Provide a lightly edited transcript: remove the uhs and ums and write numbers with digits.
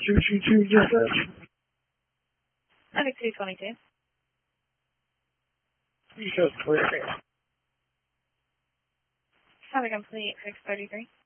222, dispatch. Traffic 222. Please show clear. Traffic complete, 633.